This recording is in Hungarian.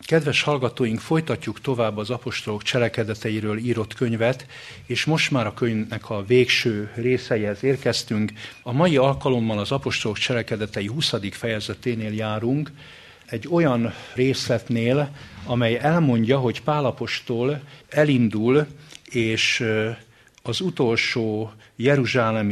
Kedves hallgatóink, folytatjuk tovább az apostolok cselekedeteiről írott könyvet, és most már a könyvnek a végső részeihez érkeztünk. A mai alkalommal az apostolok cselekedetei 20. fejezeténél járunk, egy olyan részletnél, amely elmondja, hogy Pál apostol elindul, és az utolsó jeruzsálemi